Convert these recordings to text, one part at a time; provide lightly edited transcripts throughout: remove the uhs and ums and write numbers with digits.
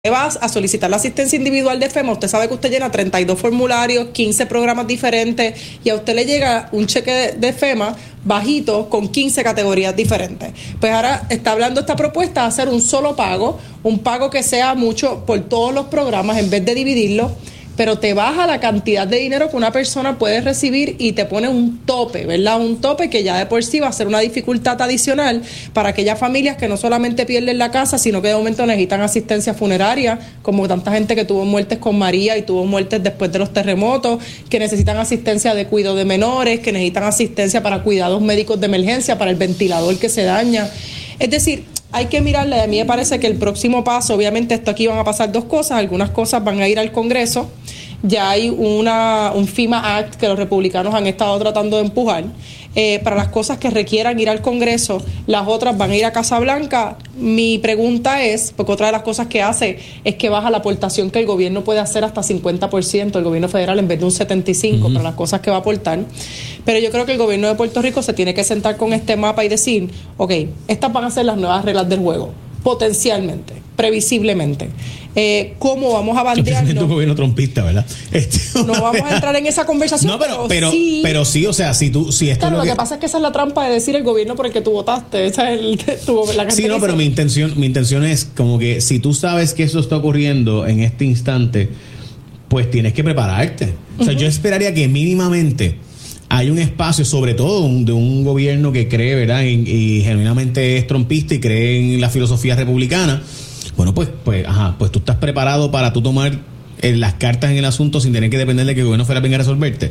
vas a solicitar la asistencia individual de FEMA, usted sabe que usted llena 32 formularios, 15 programas diferentes y a usted le llega un cheque de FEMA bajito con 15 categorías diferentes. Pues ahora está hablando esta propuesta de hacer un solo pago, un pago que sea mucho por todos los programas en vez de dividirlo, pero te baja la cantidad de dinero que una persona puede recibir y te pone un tope, ¿verdad? Un tope que ya de por sí va a ser una dificultad adicional para aquellas familias que no solamente pierden la casa, sino que de momento necesitan asistencia funeraria, como tanta gente que tuvo muertes con María y tuvo muertes después de los terremotos, que necesitan asistencia de cuidado de menores, que necesitan asistencia para cuidados médicos de emergencia, para el ventilador que se daña. Es decir, hay que mirarle. A mí me parece que el próximo paso, obviamente esto aquí van a pasar dos cosas, algunas cosas van a ir al Congreso, ya hay un FEMA Act que los republicanos han estado tratando de empujar, para las cosas que requieran ir al Congreso, las otras van a ir a Casa Blanca. Mi pregunta es, porque otra de las cosas que hace es que baja la aportación que el gobierno puede hacer hasta 50%, el gobierno federal en vez de un 75% para las cosas que va a aportar, pero yo creo que el gobierno de Puerto Rico se tiene que sentar con este mapa y decir, ok, estas van a ser las nuevas reglas del juego, potencialmente, previsiblemente. ¿Cómo vamos a bandearnos? Es un gobierno trompista, ¿verdad? No vamos a entrar en esa conversación. No, pero sí, o sea, si esto claro, es lo que pasa es que esa es la trampa de decir el gobierno por el que tú votaste. Esa es la sí, no, pero mi intención es como que si tú sabes que eso está ocurriendo en este instante, pues tienes que prepararte. O sea, yo esperaría que mínimamente hay un espacio, sobre todo de un gobierno que cree, ¿verdad? Y genuinamente es trompista y cree en la filosofía republicana. Bueno, pues tú estás preparado para tú tomar las cartas en el asunto sin tener que depender de que el gobierno fuera a venir a resolverte.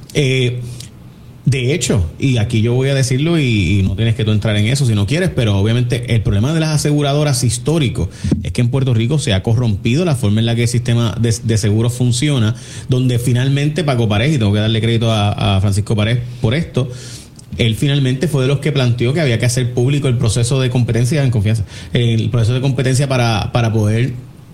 De hecho, y aquí yo voy a decirlo y no tienes que tú entrar en eso si no quieres, pero obviamente el problema de las aseguradoras histórico es que en Puerto Rico se ha corrompido la forma en la que el sistema de seguros funciona, donde finalmente Paco Pared, y tengo que darle crédito a Francisco Pared por esto, él finalmente fue de los que planteó que había que hacer público el proceso de competencia en confianza, el proceso de competencia para poder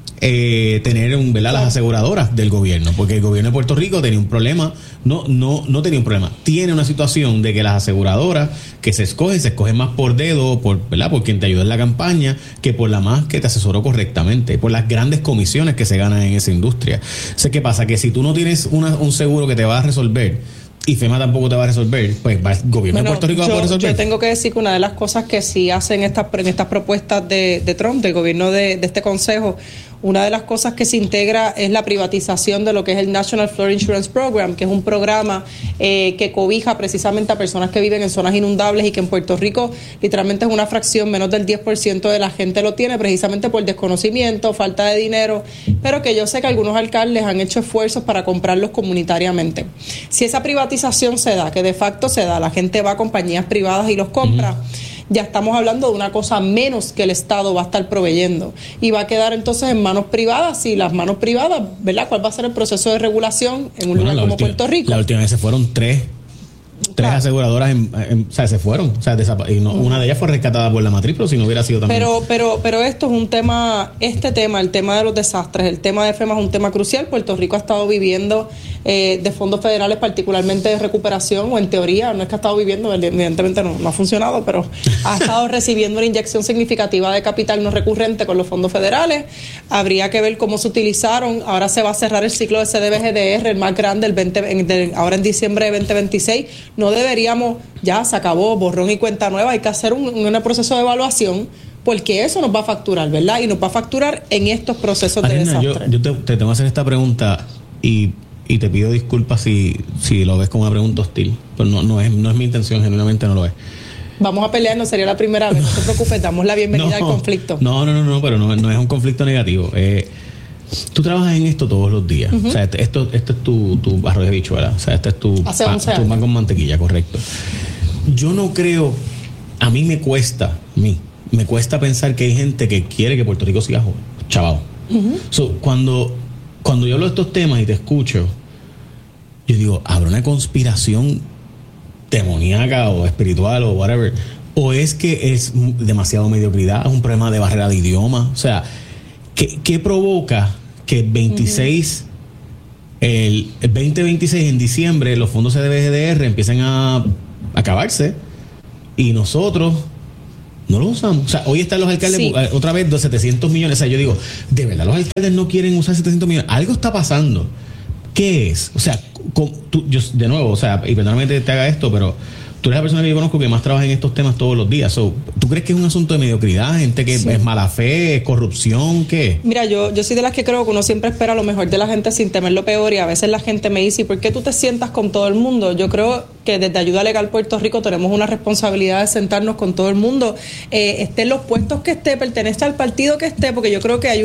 tener las aseguradoras del gobierno, porque el gobierno de Puerto Rico tenía un problema, no tenía un problema, tiene una situación de que las aseguradoras que se escogen más por dedo, por quien te ayuda en la campaña, que por la más que te asesoró correctamente, por las grandes comisiones que se ganan en esa industria. Sé qué pasa, que si tú no tienes un seguro que te va a resolver, y FEMA tampoco te va a resolver, pues el gobierno de Puerto Rico va a poder resolver. Yo tengo que decir que una de las cosas que sí hacen en estas propuestas de Trump, del gobierno de este consejo, una de las cosas que se integra es la privatización de lo que es el National Flood Insurance Program, que es un programa que cobija precisamente a personas que viven en zonas inundables y que en Puerto Rico literalmente es una fracción, menos del 10% de la gente lo tiene, precisamente por desconocimiento, falta de dinero, pero que yo sé que algunos alcaldes han hecho esfuerzos para comprarlos comunitariamente. Si esa privatización se da, que de facto se da, la gente va a compañías privadas y los compra, ya estamos hablando de una cosa menos que el Estado va a estar proveyendo y va a quedar entonces en manos privadas. Y las manos privadas, ¿verdad? ¿Cuál va a ser el proceso de regulación en un lugar como Puerto Rico? La última vez se fueron tres aseguradoras o sea, se fueron, o sea, una de ellas fue rescatada por la matriz, pero si no hubiera sido también. Pero esto es un tema, el tema de los desastres, el tema de FEMA es un tema crucial. Puerto Rico ha estado viviendo de fondos federales, particularmente de recuperación, o en teoría, no es que ha estado viviendo, evidentemente no ha funcionado, pero ha estado recibiendo una inyección significativa de capital no recurrente con los fondos federales. Habría que ver cómo se utilizaron. Ahora se va a cerrar el ciclo de CDBGDR, el más grande, ahora en diciembre de 2026. No deberíamos, ya se acabó, borrón y cuenta nueva, hay que hacer un proceso de evaluación, porque eso nos va a facturar, ¿verdad? Y nos va a facturar en estos procesos de desastre. Yo te tengo que hacer esta pregunta y te pido disculpas si lo ves como una pregunta hostil, pero no es mi intención, genuinamente no lo es. Vamos a pelear, no sería la primera vez, no te preocupes, damos la bienvenida al conflicto. No, pero no es un conflicto negativo. Tú trabajas en esto todos los días. O sea, esto es tu arroz de habichuela. O sea, este es tu pan con mantequilla, correcto. Yo no creo, a mí me cuesta pensar que hay gente que quiere que Puerto Rico siga chavado. So, cuando yo hablo de estos temas y te escucho, yo digo, ¿habrá una conspiración demoníaca o espiritual o whatever? ¿O es que es demasiado mediocridad? ¿Es un problema de barrera de idioma? O sea, ¿qué provoca que el 2026 en diciembre los fondos CDBGDR empiecen a acabarse y nosotros No lo usamos. O sea, hoy están los alcaldes, otra vez, de 700 millones. O sea, yo digo, ¿de verdad los alcaldes no quieren usar 700 millones? Algo está pasando. ¿Qué es? O sea, yo, de nuevo, o sea, y perdóname que te haga esto, pero tú eres la persona que yo conozco que más trabaja en estos temas todos los días. ¿Tú crees que es un asunto de mediocridad? ¿Gente que es mala fe, es corrupción? ¿Qué? Mira, yo soy de las que creo que uno siempre espera lo mejor de la gente sin temer lo peor, y a veces la gente me dice, ¿y por qué tú te sientas con todo el mundo? Yo creo que desde Ayuda Legal Puerto Rico tenemos una responsabilidad de sentarnos con todo el mundo, esté en los puestos que esté, pertenezca al partido que esté, porque yo creo que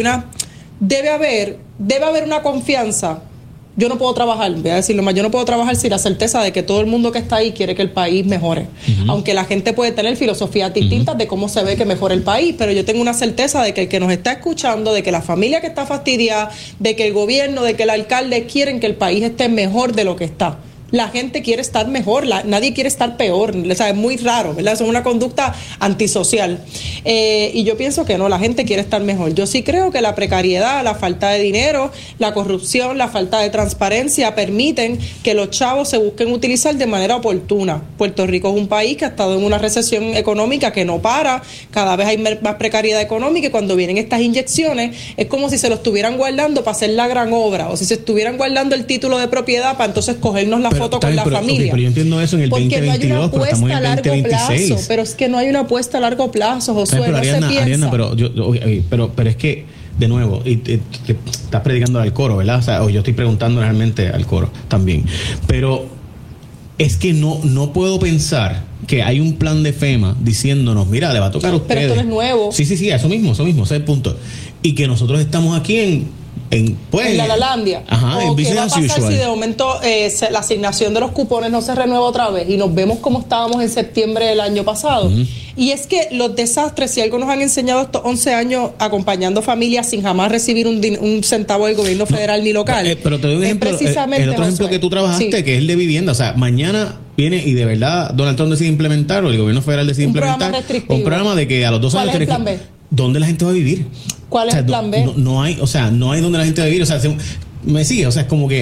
debe haber una confianza. Yo no puedo trabajar, voy a decirlo más, yo no puedo trabajar sin la certeza de que todo el mundo que está ahí quiere que el país mejore. Aunque la gente puede tener filosofías distintas de cómo se ve que mejore el país, pero yo tengo una certeza de que el que nos está escuchando, de que la familia que está fastidiada, de que el gobierno, de que el alcalde quieren que el país esté mejor de lo que está. La gente quiere estar mejor, nadie quiere estar peor, o sea, es muy raro, ¿verdad? Es una conducta antisocial. Y yo pienso que no, la gente quiere estar mejor. Yo sí creo que la precariedad, la falta de dinero, la corrupción, la falta de transparencia permiten que los chavos se busquen utilizar de manera oportuna. Puerto Rico es un país que ha estado en una recesión económica que no para, cada vez hay más precariedad económica, y cuando vienen estas inyecciones es como si se lo estuvieran guardando para hacer la gran obra, o si se estuvieran guardando el título de propiedad para entonces cogernos la foto con la familia. Pero yo entiendo eso en el 2022, pero estamos en el 2026. Pero es que no hay una apuesta a largo plazo, Josué, pero no Ariana, se piensa. Pero es que, de nuevo, te estás predicando al coro, ¿verdad? O yo estoy preguntando realmente al coro también. Pero es que no puedo pensar que hay un plan de FEMA diciéndonos, mira, le va a tocar a ustedes. Pero esto no es nuevo. Sí, eso mismo, ese es el punto. Y que nosotros estamos aquí en la Lalandia. En ¿qué business va a pasar as usual? si de momento la asignación de los cupones no se renueva otra vez y nos vemos como estábamos en septiembre del año pasado? Y es que los desastres, si algo nos han enseñado estos 11 años acompañando familias sin jamás recibir un centavo del gobierno federal ni local. Pero te doy un ejemplo, el otro ejemplo que tú trabajaste, que es el de vivienda. O sea, mañana viene y de verdad Donald Trump decide implementar, o el gobierno federal decide implementar un programa de que a los 2 años... ¿Cuál es el plan B? ¿Dónde la gente va a vivir? ¿Cuál es el plan B? No hay donde la gente va a vivir. O sea, me sigue, o sea, es como que,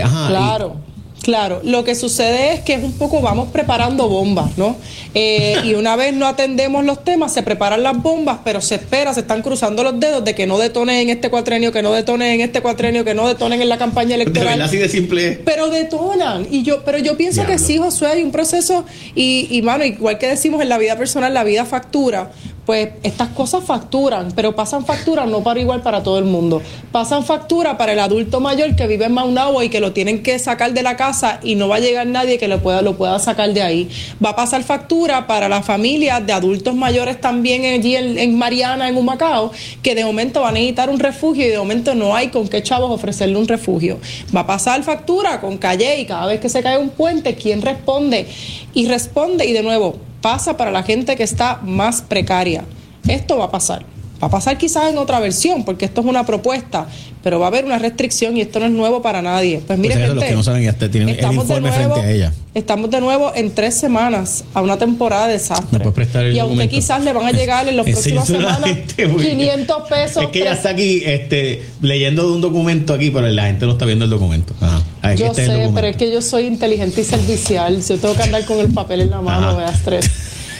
Claro, lo que sucede es que es un poco vamos preparando bombas, ¿no? Y una vez no atendemos los temas, se preparan las bombas, pero se están cruzando los dedos de que no detonen en este cuatrenio, que no detonen en este cuatrenio, que no detonen en la campaña electoral. De verdad, así de simple. Pero detonan. Pero yo pienso que sí, Josué, hay un proceso y mano, igual que decimos en la vida personal, la vida factura. Pues estas cosas facturan, pero pasan factura no para igual para todo el mundo. Pasan factura para el adulto mayor que vive en Maunabo y que lo tienen que sacar de la casa y no va a llegar nadie que lo pueda sacar de ahí. Va a pasar factura para las familias de adultos mayores también allí en Mariana, en Humacao, que de momento van a necesitar un refugio y de momento no hay con qué chavos ofrecerle un refugio. Va a pasar factura con Calle y cada vez que se cae un puente, ¿quién responde? Y responde y de nuevo pasa para la gente que está más precaria. Esto va a pasar. Va a pasar quizás en otra versión, porque esto es una propuesta, pero va a haber una restricción y esto no es nuevo para nadie. Pues mire, gente, los que no saben, ya tienen el informe frente a ella. Estamos de nuevo en 3 semanas a una temporada de desastre. Y a usted quizás le van a llegar en las próximas semanas 500 pesos. Es que ella está aquí leyendo de un documento aquí, pero la gente no está viendo el documento. Yo sé, pero es que yo soy inteligente y servicial. Si yo tengo que andar con el papel en la mano, me da estrés.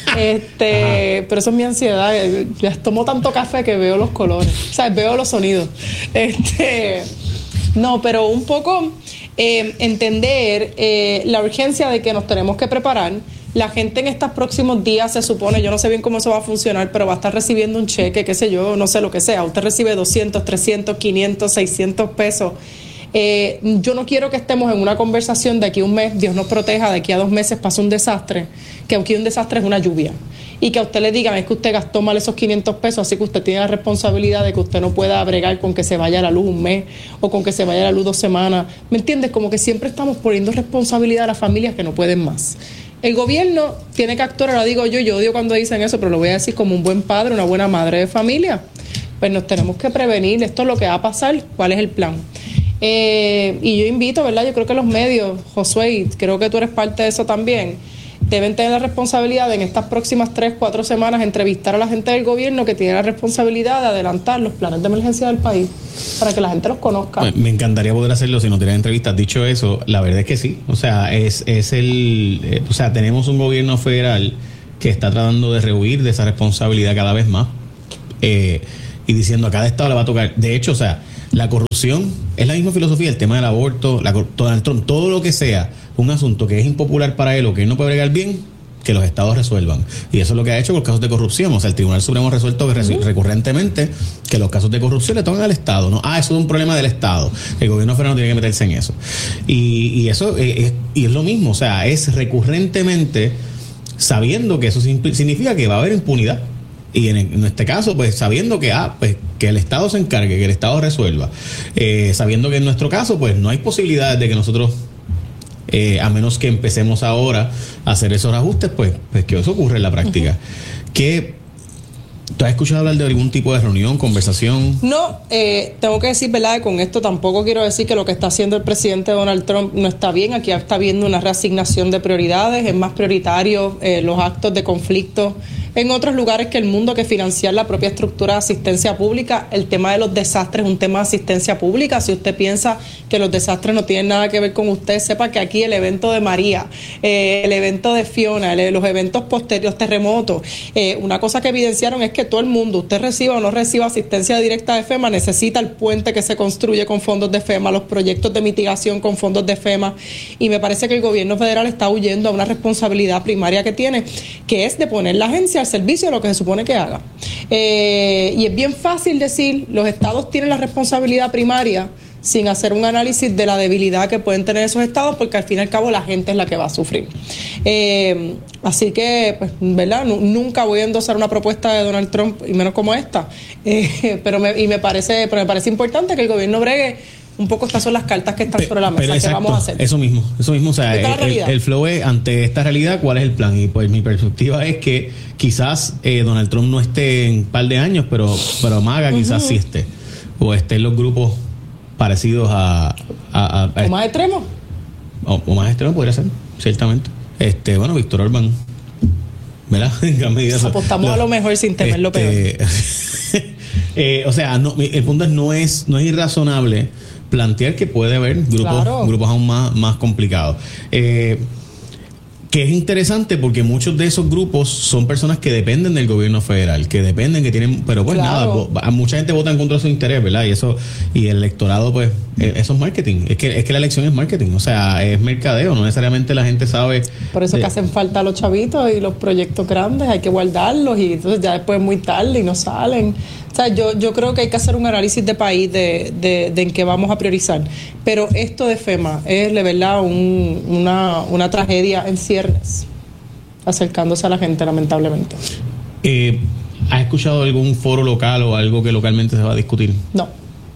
Pero eso es mi ansiedad. Ya tomo tanto café que veo los colores, o sea, veo los sonidos. No, pero un poco entender la urgencia de que nos tenemos que preparar. La gente en estos próximos días se supone, yo no sé bien cómo eso va a funcionar, pero va a estar recibiendo un cheque, qué sé yo, no sé lo que sea. Usted recibe 200, 300, 500, 600 pesos. Yo no quiero que estemos en una conversación de aquí a un mes, Dios nos proteja, de aquí a 2 meses pasa un desastre, que aquí un desastre es una lluvia, y que a usted le digan es que usted gastó mal esos 500 pesos, así que usted tiene la responsabilidad de que usted no pueda bregar con que se vaya la luz un mes o con que se vaya la luz 2 semanas. ¿Me entiendes? Como que siempre estamos poniendo responsabilidad a las familias que no pueden más. El gobierno tiene que actuar, lo digo yo odio cuando dicen eso, pero lo voy a decir como un buen padre, una buena madre de familia. Pues nos tenemos que prevenir, esto es lo que va a pasar, ¿cuál es el plan? Y yo invito, ¿verdad? Yo creo que los medios, Josué, y creo que tú eres parte de eso también, deben tener la responsabilidad de en estas próximas 3-4 semanas entrevistar a la gente del gobierno que tiene la responsabilidad de adelantar los planes de emergencia del país para que la gente los conozca. Bueno, me encantaría poder hacerlo si no tienen entrevistas. Dicho eso, la verdad es que sí. O sea, o sea, tenemos un gobierno federal que está tratando de rehuir de esa responsabilidad cada vez más, y diciendo a cada estado le va a tocar. De hecho, o sea, la corrupción es la misma filosofía, el tema del aborto, Donald Trump, todo lo que sea un asunto que es impopular para él o que él no puede bregar bien, que los estados resuelvan. Y eso es lo que ha hecho con casos de corrupción. O sea, el Tribunal Supremo ha resuelto recurrentemente que los casos de corrupción le tocan al Estado, ¿no? Eso es un problema del Estado. El gobierno federal no tiene que meterse en eso. Y eso es lo mismo. O sea, es recurrentemente sabiendo que eso significa que va a haber impunidad. Y en este caso, pues sabiendo que que el Estado se encargue, que el Estado resuelva. Sabiendo que en nuestro caso, pues no hay posibilidades de que nosotros, a menos que empecemos ahora a hacer esos ajustes, pues que eso ocurre en la práctica. ¿Tú has escuchado hablar de algún tipo de reunión, conversación? No, tengo que decir, ¿verdad? Con esto tampoco quiero decir que lo que está haciendo el presidente Donald Trump no está bien. Aquí está habiendo una reasignación de prioridades. Es más prioritario los actos de conflicto en otros lugares que el mundo que financiar la propia estructura de asistencia pública. El tema de los desastres es un tema de asistencia pública. Si usted piensa que los desastres no tienen nada que ver con usted, sepa que aquí el evento de María, el evento de Fiona, los eventos posteriores, terremotos, una cosa que evidenciaron es que todo el mundo, usted reciba o no reciba asistencia directa de FEMA, necesita el puente que se construye con fondos de FEMA, los proyectos de mitigación con fondos de FEMA, y me parece que el gobierno federal está huyendo a una responsabilidad primaria que tiene, que es de poner la agencia al servicio de lo que se supone que haga. Y es bien fácil decir, los estados tienen la responsabilidad primaria sin hacer un análisis de la debilidad que pueden tener esos estados, porque al fin y al cabo la gente es la que va a sufrir. Así que, pues, ¿verdad? Nunca voy a endosar una propuesta de Donald Trump, y menos como esta, pero me parece importante que el gobierno bregue un poco. Estas son las cartas que están sobre la mesa. ¿Qué vamos a hacer? Eso mismo, o sea, el flow es, ante esta realidad, ¿cuál es el plan? Y pues mi perspectiva es que quizás Donald Trump no esté en un par de años, pero MAGA quizás sí esté, o esté en los grupos parecidos a ¿o más extremos? O más extremos podría ser, ciertamente. Bueno, Víctor Orbán, ¿verdad? En gran medida apostamos a lo mejor sin temer lo peor. O sea, el punto no es irrazonable plantear que puede haber grupos aún más complicados. Que es interesante porque muchos de esos grupos son personas que dependen del gobierno federal, que tienen, pero pues nada, mucha gente vota en contra de su interés, ¿verdad? Y el electorado, pues, eso es marketing. Es que la elección es marketing, o sea, es mercadeo, no necesariamente la gente sabe. Por eso que hacen falta los chavitos y los proyectos grandes, hay que guardarlos y entonces ya después es muy tarde y no salen. O sea, yo creo que hay que hacer un análisis de país de en qué vamos a priorizar. Pero esto de FEMA es de verdad una tragedia en ciernes, acercándose a la gente, lamentablemente. ¿Has escuchado algún foro local o algo que localmente se va a discutir? No.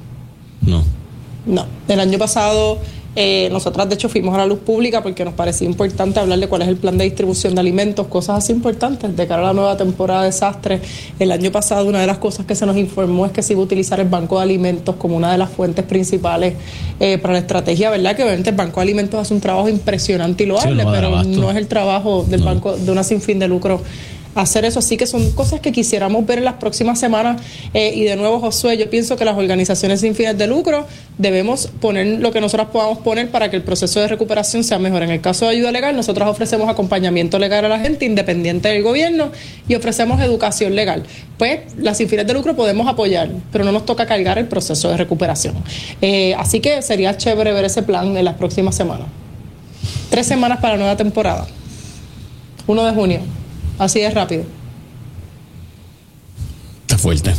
El año pasado nosotras de hecho fuimos a la luz pública porque nos parecía importante hablar de cuál es el plan de distribución de alimentos, cosas así importantes de cara a la nueva temporada de desastres. El año pasado una de las cosas que se nos informó es que se iba a utilizar el Banco de Alimentos como una de las fuentes principales para la estrategia, ¿verdad? Que obviamente el Banco de Alimentos hace un trabajo impresionante y loable, pero no es el trabajo del banco de una sin fin de lucro hacer eso. Así que son cosas que quisiéramos ver en las próximas semanas. Y de nuevo, Josué, yo pienso que las organizaciones sin fines de lucro debemos poner lo que nosotros podamos poner para que el proceso de recuperación sea mejor. En el caso de ayuda legal, nosotros ofrecemos acompañamiento legal a la gente independiente del gobierno y ofrecemos educación legal. Pues las sin fines de lucro podemos apoyar, pero no nos toca cargar el proceso de recuperación. Así que sería chévere ver ese plan en las próximas semanas. 3 semanas para la nueva temporada. 1 de junio. Así de rápido. Está fuerte.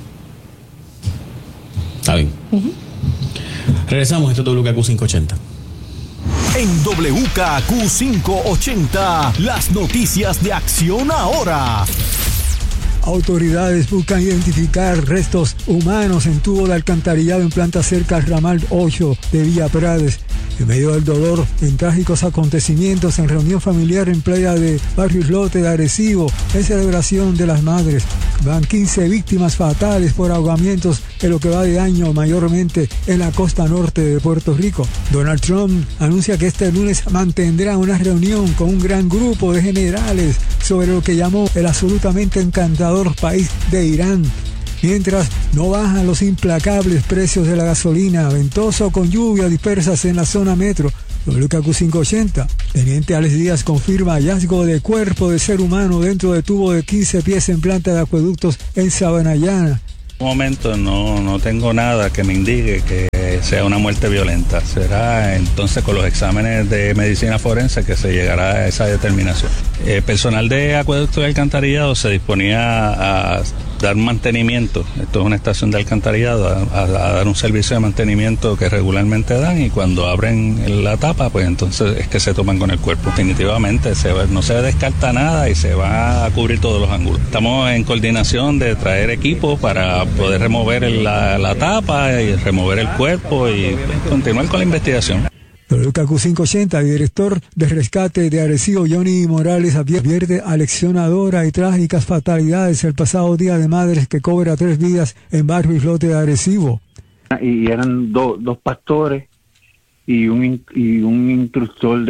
Está bien. Regresamos. Esto es WKQ 580. En WKQ 580, las noticias de Acción Ahora. Autoridades buscan identificar restos humanos en tubo de alcantarillado en planta cerca al ramal 8 de Villa Prades. En medio del dolor en trágicos acontecimientos en reunión familiar en playa de Barrio Islote de Arecibo, en celebración de las madres. Van 15 víctimas fatales por ahogamientos en lo que va de año, mayormente en la costa norte de Puerto Rico. Donald Trump anuncia que este lunes mantendrá una reunión con un gran grupo de generales sobre lo que llamó el absolutamente encantador país de Irán. Mientras no bajan los implacables precios de la gasolina, ventoso con lluvias dispersas en la zona metro. WKQ 580. Teniente Alex Díaz confirma hallazgo de cuerpo de ser humano dentro de tubo de 15 pies en planta de acueductos en Sabanayana. En este momento no tengo nada que me indique que sea una muerte violenta. Será entonces con los exámenes de medicina forense que se llegará a esa determinación. Personal de acueducto y alcantarillado se disponía a dar mantenimiento. Esto es una estación de alcantarillado, a dar un servicio de mantenimiento que regularmente dan, y cuando abren la tapa, pues entonces es que se toman con el cuerpo. Definitivamente no se descarta nada y se va a cubrir todos los ángulos. Estamos en coordinación de traer equipos para poder remover la tapa y remover el cuerpo y continuar con la investigación. WKQ 580, director de rescate de Arecibo, Johnny Morales, advierte a leccionadora y trágicas fatalidades el pasado Día de Madres que cobra 3 vidas en barrio Islote de Arecibo. Y eran dos pastores y un instructor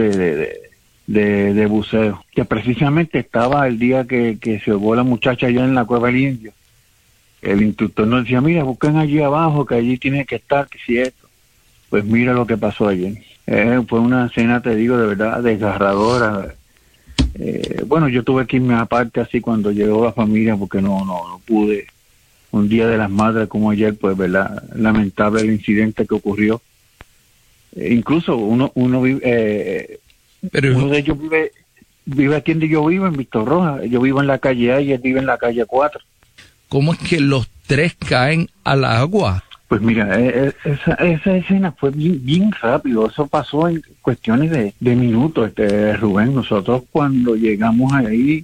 de buceo, que precisamente estaba el día que se ahogó la muchacha allá en la Cueva del Indio. El instructor nos decía, mira, busquen allí abajo, que allí tiene que estar, que si esto. Pues mira lo que pasó ayer. Fue una escena, te digo, de verdad desgarradora. Bueno, yo tuve que irme aparte así cuando llegó la familia, porque no pude. Un Día de las Madres como ayer, pues, verdad, lamentable el incidente que ocurrió. Incluso uno vive, uno de ellos vive aquí donde yo vivo, en Víctor Rojas. Yo vivo en la calle A y él vive en la calle 4. ¿Cómo es que los 3 caen al agua? Pues mira, esa escena fue bien rápido. Eso pasó en cuestiones de minutos, Rubén. Nosotros cuando llegamos ahí,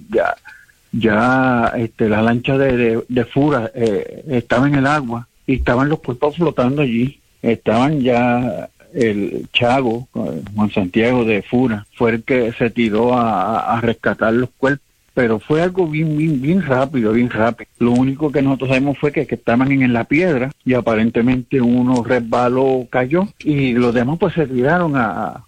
ya la lancha de Fura estaba en el agua y estaban los cuerpos flotando allí. Estaban ya el Chago, Juan Santiago de Fura, fue el que se tiró a rescatar los cuerpos. Pero fue algo bien rápido. Lo único que nosotros sabemos fue que estaban en la piedra y aparentemente uno resbaló, cayó, y los demás pues se tiraron a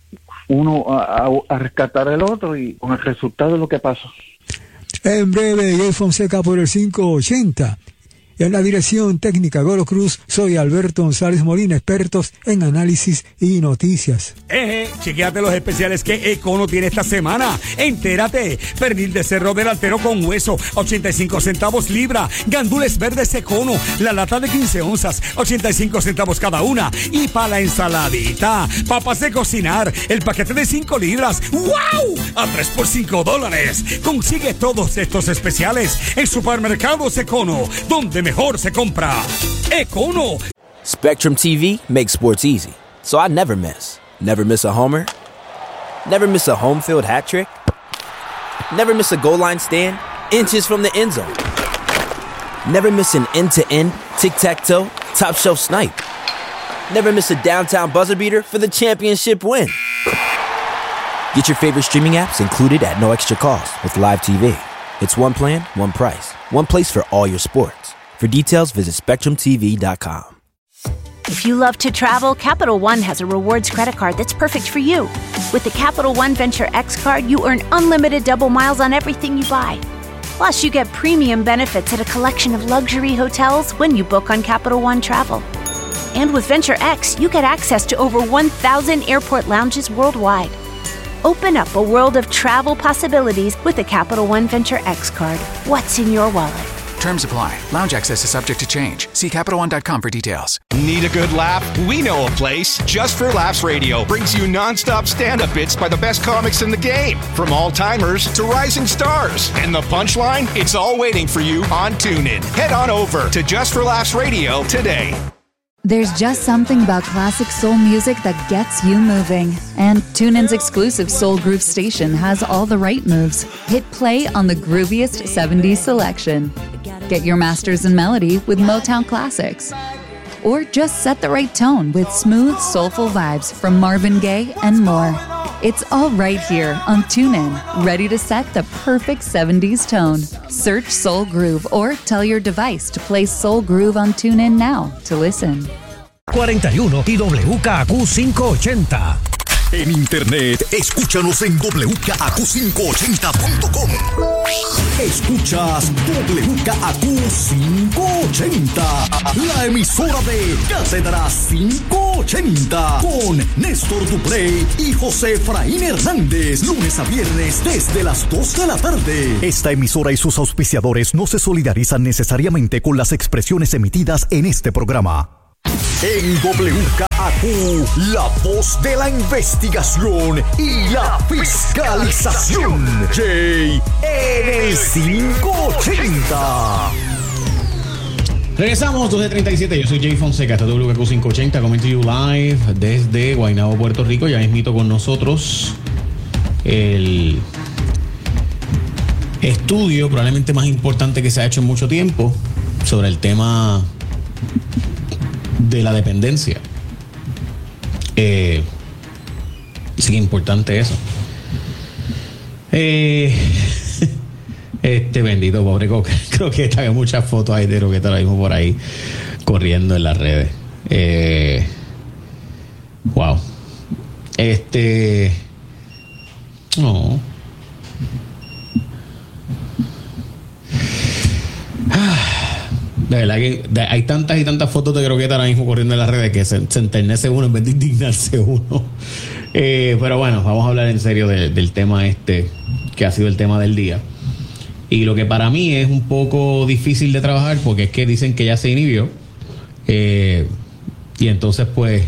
rescatar al otro, y con el resultado de lo que pasó. En breve, Jay Fonseca por el 580. En la dirección técnica Golo Cruz, soy Alberto González Molina, expertos en análisis y noticias. Chequéate los especiales que Econo tiene esta semana. Entérate, pernil de cerro del altero con hueso, 85 centavos libra. Gandules verdes Econo, la lata de 15 onzas, 85 centavos cada una. Y para la ensaladita, papas de cocinar, el paquete de 5 libras. ¡Wow! A 3 por $5. Consigue todos estos especiales en Supermercados Econo, donde mejor se compra. Econo. Spectrum TV makes sports easy, so I never miss. Never miss a homer. Never miss a home field hat trick. Never miss a goal line stand inches from the end zone. Never miss an end-to-end, tic-tac-toe, top-shelf snipe. Never miss a downtown buzzer beater for the championship win. Get your favorite streaming apps included at no extra cost with Live TV. It's one plan, one price, one place for all your sports. For details, visit SpectrumTV.com. If you love to travel, Capital One has a rewards credit card that's perfect for you. With the Capital One Venture X card, you earn unlimited double miles on everything you buy. Plus, you get premium benefits at a collection of luxury hotels when you book on Capital One Travel. And with Venture X, you get access to over 1,000 airport lounges worldwide. Open up a world of travel possibilities with the Capital One Venture X card. What's in your wallet? Terms apply. Lounge access is subject to change. See CapitalOne.com for details. Need a good laugh? We know a place. Just for Laughs Radio brings you non-stop stand-up bits by the best comics in the game. From all-timers to rising stars. And the punchline? It's all waiting for you on TuneIn. Head on over to Just for Laughs Radio today. There's just something about classic soul music that gets you moving. And TuneIn's exclusive Soul Groove station has all the right moves. Hit play on the grooviest 70s selection. Get your masters in melody with Motown classics. Or just set the right tone with smooth, soulful vibes from Marvin Gaye and more. It's all right here on TuneIn, ready to set the perfect 70s tone. Search Soul Groove or tell your device to play Soul Groove on TuneIn now to listen. 41 y WKQ 580. En internet, escúchanos en WKAQ580.com. Escuchas WKAQ 580, la emisora de Cátedra 580, con Néstor Duprey y José Efraín Hernández, lunes a viernes desde las 2 de la tarde. Esta emisora y sus auspiciadores no se solidarizan necesariamente con las expresiones emitidas en este programa. En WKAQ, la voz de la investigación y la fiscalización. Jay en el 580. Regresamos, 12:37. Yo soy Jay Fonseca, este es WKAQ 580, coming to you live desde Guaynabo, Puerto Rico. Ya mismito con nosotros el estudio probablemente más importante que se ha hecho en mucho tiempo sobre el tema de la dependencia. Sí que importante eso. Bendito pobre Croqueta, que muchas fotos hay de Croqueta ahora mismo por ahí corriendo en las redes. Wow. No. De verdad que hay tantas y tantas fotos de Croqueta ahora mismo corriendo en las redes que se enternece uno en vez de indignarse uno. Pero bueno, vamos a hablar en serio del tema que ha sido el tema del día. Y lo que para mí es un poco difícil de trabajar, porque es que dicen que ya se inhibió. Y entonces pues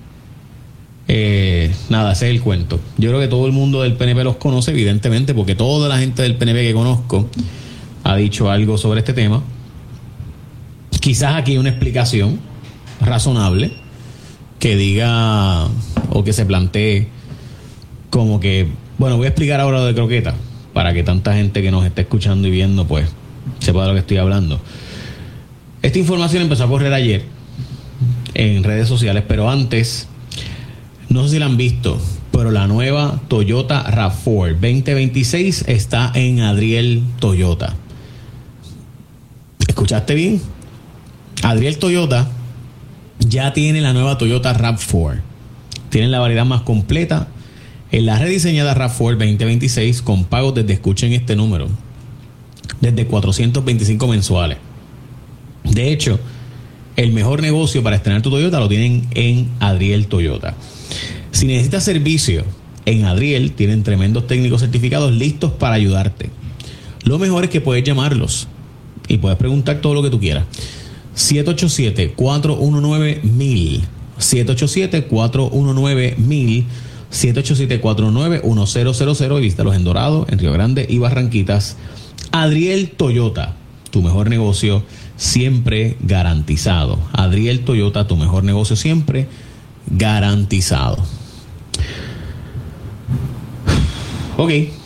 nada, ese es el cuento. Yo creo que todo el mundo del PNP los conoce, evidentemente, porque toda la gente del PNP que conozco ha dicho algo sobre este tema. Quizás aquí hay una explicación razonable que diga o que se plantee como que, bueno, voy a explicar ahora lo de Croqueta para que tanta gente que nos esté escuchando y viendo pues sepa de lo que estoy hablando. Esta información empezó a correr ayer en redes sociales, pero antes, no sé si la han visto, pero la nueva Toyota RAV4 2026 está en Adriel Toyota. ¿Escuchaste bien? Adriel Toyota ya tiene la nueva Toyota RAV4. Tienen la variedad más completa en la rediseñada RAV4 2026 con pagos desde, escuchen este número, desde 425 mensuales. De hecho, el mejor negocio para estrenar tu Toyota lo tienen en Adriel Toyota. Si necesitas servicio, en Adriel tienen tremendos técnicos certificados listos para ayudarte. Lo mejor es que puedes llamarlos y puedes preguntar todo lo que tú quieras. 787-419-1000 787-419-1000 787-419-1000 y visítalos en Dorado, en Río Grande y Barranquitas. Adriel Toyota, tu mejor negocio siempre garantizado. Adriel Toyota, tu mejor negocio siempre garantizado. Ok.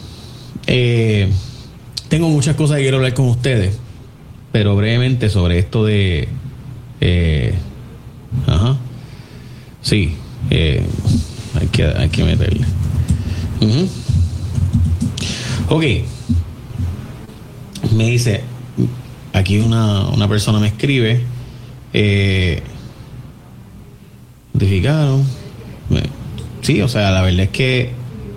Tengo muchas cosas que quiero hablar con ustedes, pero brevemente sobre esto de sí, hay que meterle. Ok, me dice aquí una persona me escribe, notificaron, sí, o sea, la verdad es que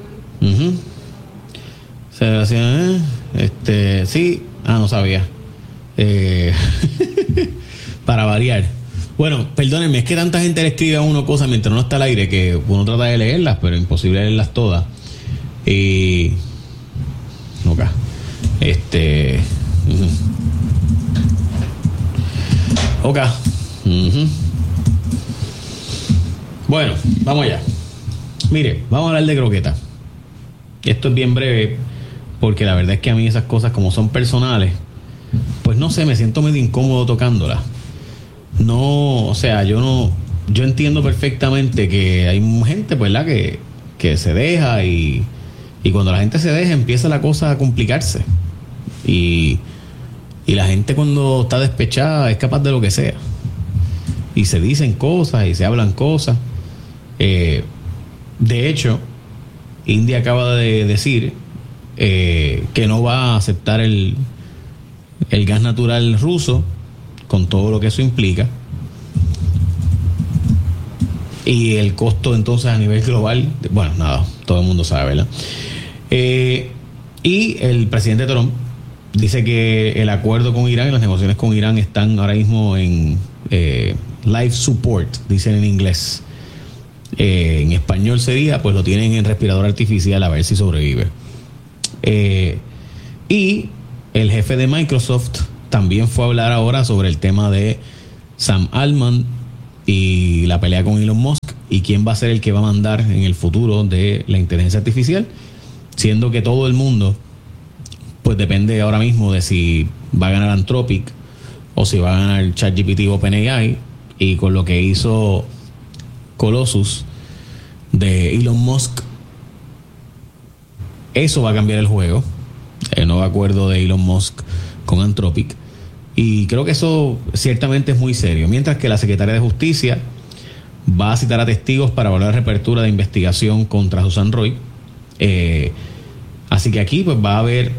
sí, no sabía. Para variar. Bueno, perdónenme, es que tanta gente le escribe a uno cosas mientras no está al aire que uno trata de leerlas, pero imposible leerlas todas. Y ok. Ok. Bueno, vamos allá. Mire, vamos a hablar de Croqueta. Esto es bien breve, porque la verdad es que a mí esas cosas, como son personales, pues no sé, me siento medio incómodo tocándolas. No, o sea, yo entiendo perfectamente que hay gente, pues, ¿verdad?, que se deja y cuando la gente se deja empieza la cosa a complicarse. Y la gente cuando está despechada es capaz de lo que sea. Y se dicen cosas y se hablan cosas. De hecho, India acaba de decir que no va a aceptar el gas natural ruso, con todo lo que eso implica. Y el costo entonces a nivel global, bueno, nada, todo el mundo sabe, ¿verdad? Y el presidente Trump dice que el acuerdo con Irán y las negociaciones con Irán están ahora mismo en life support, dicen en inglés. En español sería, pues lo tienen en respirador artificial a ver si sobrevive. Y el jefe de Microsoft también fue a hablar ahora sobre el tema de Sam Altman y la pelea con Elon Musk y quién va a ser el que va a mandar en el futuro de la inteligencia artificial, siendo que todo el mundo pues depende ahora mismo de si va a ganar Anthropic o si va a ganar ChatGPT o OpenAI, y con lo que hizo Colossus de Elon Musk, eso va a cambiar el juego, el nuevo acuerdo de Elon Musk con Anthropic, y creo que eso ciertamente es muy serio. Mientras que la secretaria de Justicia va a citar a testigos para evaluar la reapertura de investigación contra Susan Roy. Así que aquí pues va a haber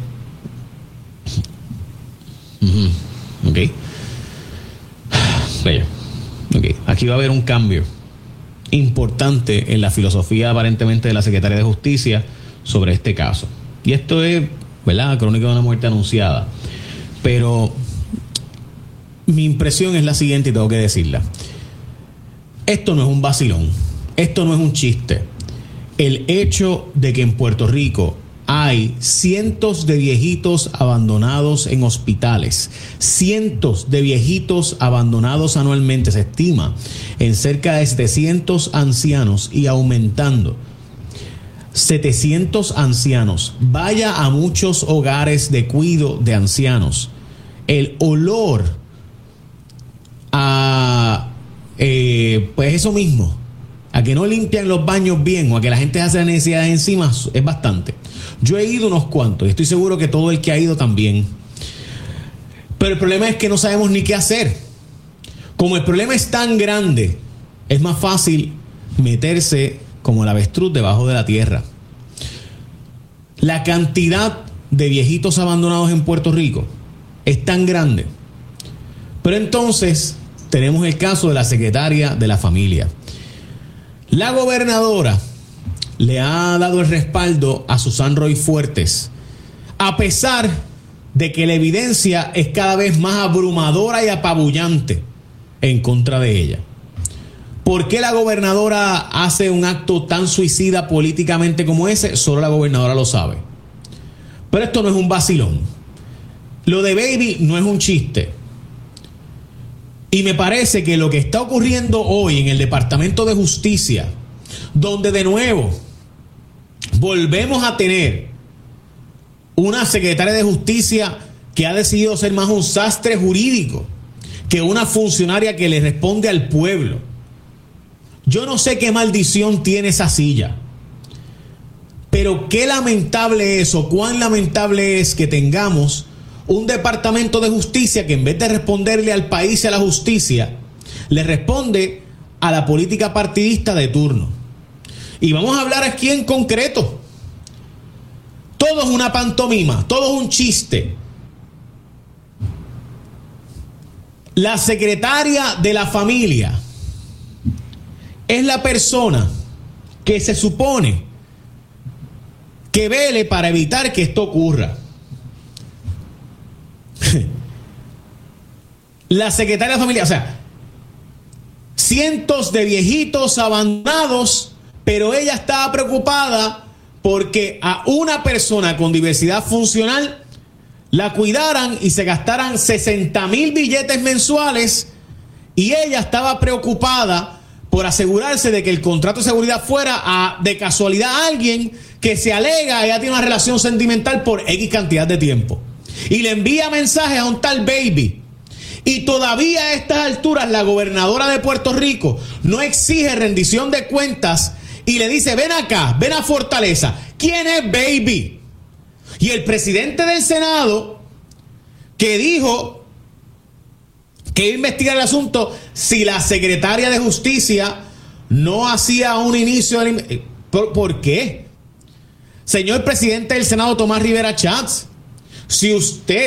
aquí va a haber un cambio importante en la filosofía aparentemente de la secretaria de Justicia sobre este caso. Y esto es, ¿verdad?, crónica de una muerte anunciada. Pero mi impresión es la siguiente y tengo que decirla. Esto no es un vacilón. Esto no es un chiste. El hecho de que en Puerto Rico hay cientos de viejitos abandonados en hospitales, cientos de viejitos abandonados anualmente, se estima en cerca de 700 ancianos y aumentando. 700 ancianos. Vaya a muchos hogares de cuidado de ancianos. El olor a pues eso mismo, a que no limpian los baños bien o a que la gente hace las necesidades encima, es bastante. Yo he ido unos cuantos y estoy seguro que todo el que ha ido también. Pero el problema es que no sabemos ni qué hacer. Como el problema es tan grande, es más fácil meterse como el avestruz debajo de la tierra. La cantidad de viejitos abandonados en Puerto Rico es tan grande. Pero entonces tenemos el caso de la secretaria de la familia. La gobernadora le ha dado el respaldo a Susan Roy Fuertes, a pesar de que la evidencia es cada vez más abrumadora y apabullante en contra de ella. ¿Por qué la gobernadora hace un acto tan suicida políticamente como ese? Solo la gobernadora lo sabe. Pero esto no es un vacilón. Lo de Baby no es un chiste. Y me parece que lo que está ocurriendo hoy en el Departamento de Justicia, donde de nuevo volvemos a tener una secretaria de Justicia que ha decidido ser más un sastre jurídico que una funcionaria que le responde al pueblo. Yo no sé qué maldición tiene esa silla, pero qué lamentable es, o cuán lamentable es que tengamos un departamento de justicia que en vez de responderle al país y a la justicia, le responde a la política partidista de turno. Y vamos a hablar aquí en concreto. Todo es una pantomima, todo es un chiste. La secretaria de la familia es la persona que se supone que vele para evitar que esto ocurra. La secretaria de familia, o sea, cientos de viejitos abandonados, pero ella estaba preocupada porque a una persona con diversidad funcional la cuidaran y se gastaran 60,000 billetes mensuales, y ella estaba preocupada por asegurarse de que el contrato de seguridad fuera de casualidad a alguien que se alega ella tiene una relación sentimental por X cantidad de tiempo. Y le envía mensajes a un tal Baby. Y todavía a estas alturas la gobernadora de Puerto Rico no exige rendición de cuentas y le dice: ven acá, ven a Fortaleza. ¿Quién es Baby? Y el presidente del Senado, que dijo que iba a investigar el asunto si la secretaria de Justicia no hacía un inicio de... ¿Por qué? Señor presidente del Senado Tomás Rivera Chats, si usted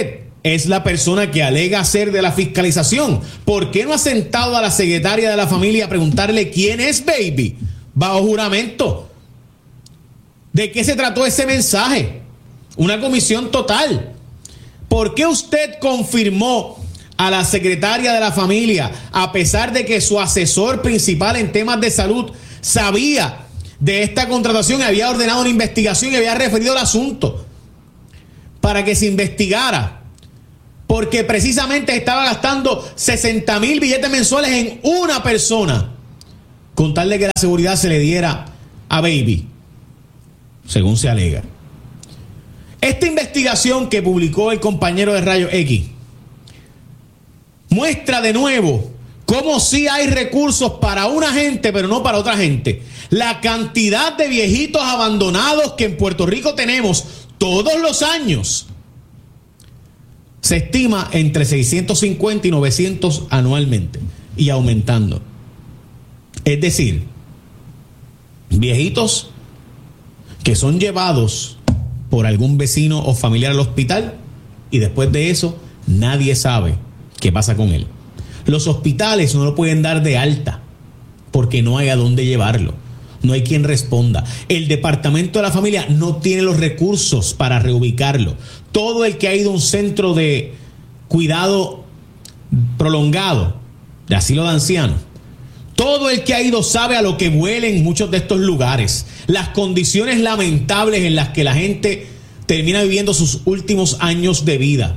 es la persona que alega ser de la fiscalización. ¿Por qué no ha sentado a la secretaria de la familia a preguntarle quién es Baby bajo juramento? ¿De qué se trató ese mensaje? Una comisión total. ¿Por qué usted confirmó a la secretaria de la familia, a pesar de que su asesor principal en temas de salud sabía de esta contratación y había ordenado una investigación y había referido el asunto para que se investigara? Porque precisamente estaba gastando 60,000 billetes mensuales en una persona con tal de que la seguridad se le diera a Baby, según se alega. Esta investigación que publicó el compañero de Rayos X muestra de nuevo cómo sí hay recursos para una gente, pero no para otra gente. La cantidad de viejitos abandonados que en Puerto Rico tenemos todos los años se estima entre 650 y 900 anualmente y aumentando. Es decir, viejitos que son llevados por algún vecino o familiar al hospital y después de eso nadie sabe qué pasa con él. Los hospitales no lo pueden dar de alta porque no hay a dónde llevarlo. No hay quien responda. El departamento de la familia no tiene los recursos para reubicarlo. Todo el que ha ido a un centro de cuidado prolongado, de asilo de ancianos, todo el que ha ido sabe a lo que huelen muchos de estos lugares. Las condiciones lamentables en las que la gente termina viviendo sus últimos años de vida.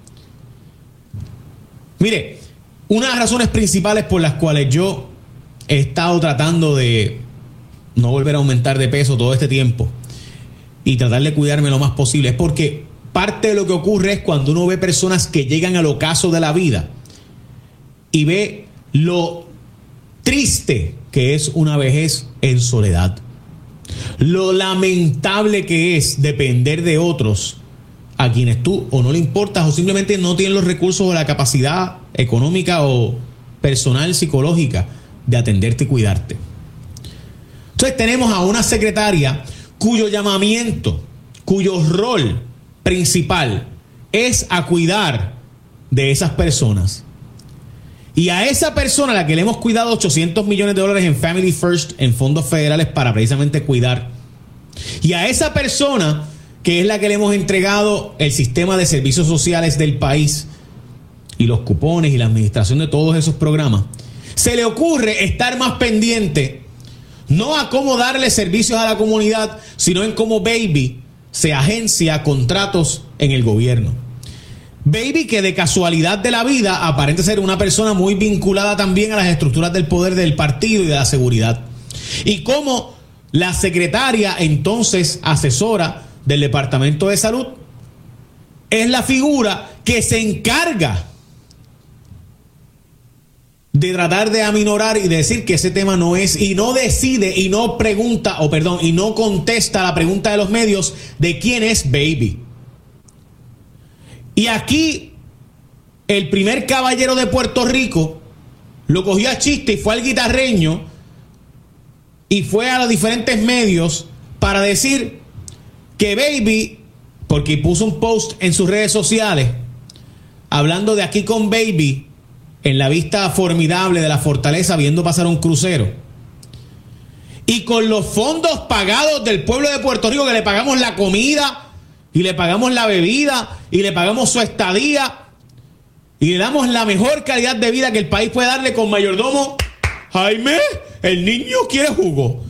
Mire, una de las razones principales por las cuales yo he estado tratando de no volver a aumentar de peso todo este tiempo y tratar de cuidarme lo más posible es porque parte de lo que ocurre es cuando uno ve personas que llegan al ocaso de la vida y ve lo triste que es una vejez en soledad, lo lamentable que es depender de otros a quienes tú o no le importas o simplemente no tienen los recursos o la capacidad económica o personal psicológica de atenderte y cuidarte. Entonces tenemos a una secretaria cuyo llamamiento, cuyo rol principal es a cuidar de esas personas. Y a esa persona a la que le hemos cuidado $800 millones en Family First, en fondos federales para precisamente cuidar. Y a esa persona que es la que le hemos entregado el sistema de servicios sociales del país y los cupones y la administración de todos esos programas, se le ocurre estar más pendiente no a cómo darle servicios a la comunidad, sino en cómo Baby se agencia contratos en el gobierno. Baby, que de casualidad de la vida aparenta ser una persona muy vinculada también a las estructuras del poder del partido y de la seguridad. Y cómo la secretaria, entonces asesora del Departamento de Salud, es la figura que se encarga de tratar de aminorar y de decir que ese tema no es, y no decide y no pregunta, y no contesta la pregunta de los medios de quién es Baby. Y aquí el primer caballero de Puerto Rico lo cogió a chiste y fue al guitarreño y fue a los diferentes medios para decir que Baby, porque puso un post en sus redes sociales hablando de aquí con Baby en la vista formidable de la fortaleza viendo pasar un crucero y con los fondos pagados del pueblo de Puerto Rico, que le pagamos la comida y le pagamos la bebida y le pagamos su estadía y le damos la mejor calidad de vida que el país puede darle con mayordomo. Jaime, el niño quiere jugo.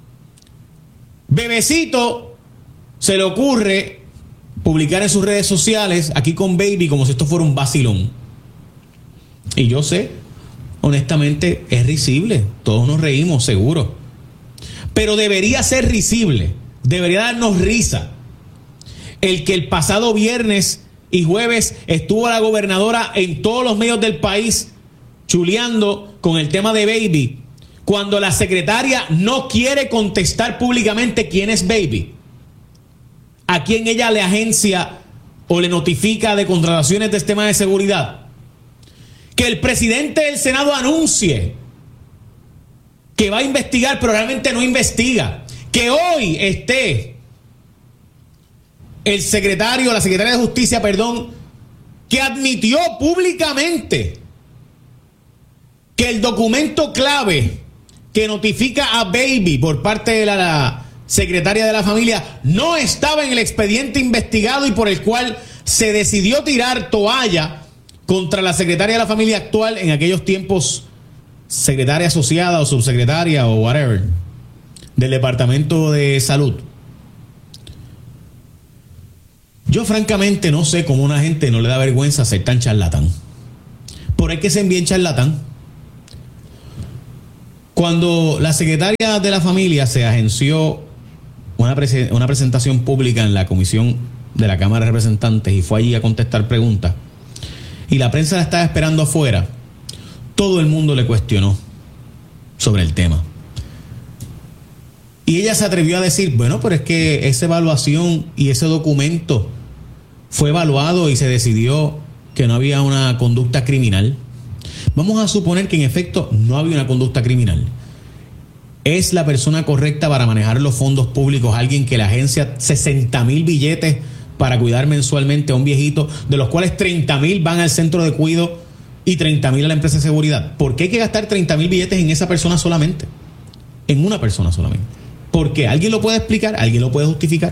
Bebecito se le ocurre publicar en sus redes sociales aquí con Baby como si esto fuera un vacilón. Y yo sé, honestamente, es risible. Todos nos reímos, seguro. Pero debería ser risible. Debería darnos risa el que el pasado viernes y jueves estuvo la gobernadora en todos los medios del país chuleando con el tema de Baby, cuando la secretaria no quiere contestar públicamente quién es Baby, a quién ella le agencia o le notifica de contrataciones de tema de seguridad. Que el presidente del Senado anuncie que va a investigar, pero realmente no investiga. Que hoy esté el secretario, la secretaria de Justicia, que admitió públicamente que el documento clave que notifica a Baby por parte de la secretaria de la familia no estaba en el expediente investigado y por el cual se decidió tirar toalla contra la secretaria de la familia actual, en aquellos tiempos secretaria asociada o subsecretaria o whatever, del Departamento de Salud. Yo francamente no sé cómo a una gente no le da vergüenza ser tan charlatán. Por el que se envíen charlatán. Cuando la secretaria de la familia se agenció una presentación pública en la comisión de la Cámara de Representantes y fue allí a contestar preguntas, y la prensa la estaba esperando afuera, todo el mundo le cuestionó sobre el tema. Y ella se atrevió a decir, bueno, pero es que esa evaluación y ese documento fue evaluado y se decidió que no había una conducta criminal. Vamos a suponer que en efecto no había una conducta criminal. ¿Es la persona correcta para manejar los fondos públicos alguien que le agencia 60,000 billetes para cuidar mensualmente a un viejito, de los cuales 30,000 van al centro de cuidado y 30,000 a la empresa de seguridad? ¿Por qué hay que gastar 30,000 billetes en esa persona solamente? En una persona solamente. ¿Por qué? ¿Alguien lo puede explicar? ¿Alguien lo puede justificar?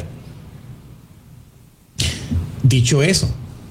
Dicho eso,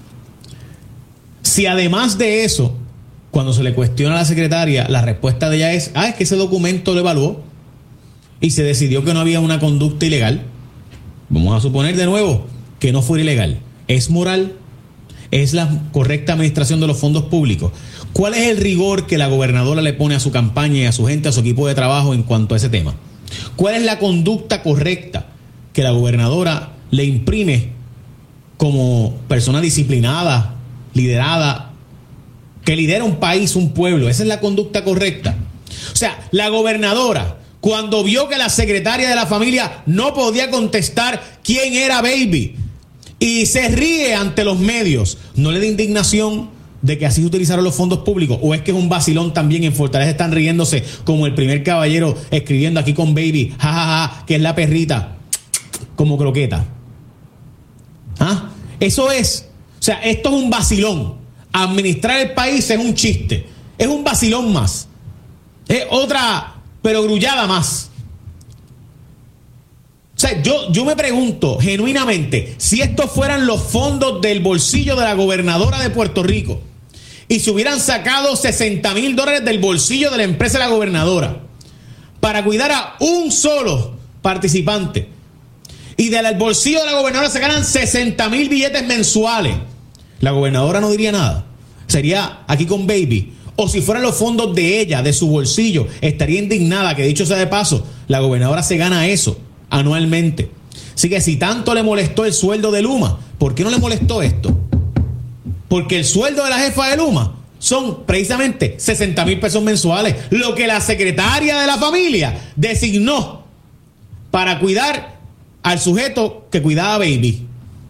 si además de eso, cuando se le cuestiona a la secretaria, la respuesta de ella es que ese documento lo evaluó y se decidió que no había una conducta ilegal, vamos a suponer de nuevo que no fuera ilegal, ¿es moral? ¿Es la correcta administración de los fondos públicos? ¿Cuál es el rigor que la gobernadora le pone a su campaña y a su gente, a su equipo de trabajo en cuanto a ese tema? ¿Cuál es la conducta correcta que la gobernadora le imprime como persona disciplinada, liderada, que lidera un país, un pueblo? Esa es la conducta correcta. O sea, la gobernadora, cuando vio que la secretaria de la familia no podía contestar quién era Baby y se ríe ante los medios, ¿no le da indignación de que así se utilizaron los fondos públicos? ¿O es que es un vacilón también? En Fortaleza están riéndose como el primer caballero escribiendo aquí con Baby, jajaja, que es la perrita, como croqueta. ¿Ah? Eso es, o sea, esto es un vacilón. Administrar el país es un chiste, es un vacilón más, es otra pero grullada más. O sea, yo me pregunto genuinamente, si estos fueran los fondos del bolsillo de la gobernadora de Puerto Rico y se hubieran sacado $60,000 del bolsillo de la empresa de la gobernadora para cuidar a un solo participante, y del bolsillo de la gobernadora se ganan 60,000 billetes mensuales, la gobernadora no diría nada, sería aquí con Baby. O si fueran los fondos de ella, de su bolsillo, estaría indignada, que dicho sea de paso, la gobernadora se gana eso anualmente. Así que si tanto le molestó el sueldo de Luma, ¿por qué no le molestó esto? Porque el sueldo de la jefa de Luma son precisamente 60,000 pesos mensuales, lo que la secretaria de la familia designó para cuidar al sujeto que cuidaba a Baby.